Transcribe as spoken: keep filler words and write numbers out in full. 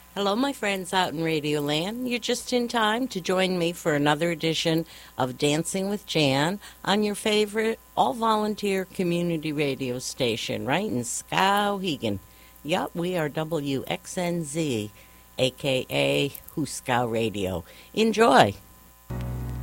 Hello, my friends out in Radio Land. You're just in time to join me for another edition of Dancing with Jan on your favorite all-volunteer community radio station right in Skowhegan. Yup, we are W X N Z, a k a. Huskow Radio. Enjoy!